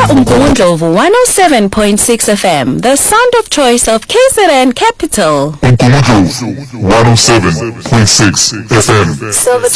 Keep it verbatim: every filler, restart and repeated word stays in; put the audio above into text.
Umgungundlovu one oh seven point six F M, the sound of choice of K Z N Capital. Umgungundlovu one oh seven point six F M. Silver